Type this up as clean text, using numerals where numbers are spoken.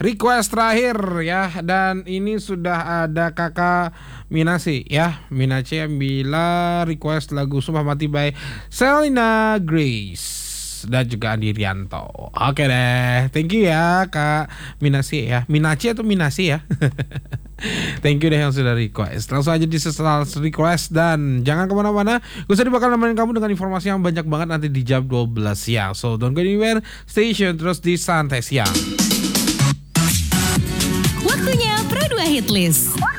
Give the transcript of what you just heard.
request terakhir ya. Dan ini sudah ada kakak Minasi ya. Minace bila request lagu Sumpah Mati by Selena Grace dan juga Andi Rianto. Oke deh, thank you ya Kak Minasi ya. Minace atau Minasi ya. Thank you deh yang sudah request. Langsung aja di setelah request. Dan jangan kemana-mana, gue sendiri bakal nemenin kamu dengan informasi yang banyak banget nanti di jam 12 siang. So don't go anywhere, stay tune terus di Santai Siang. Waktunya Pro 2 Hit List.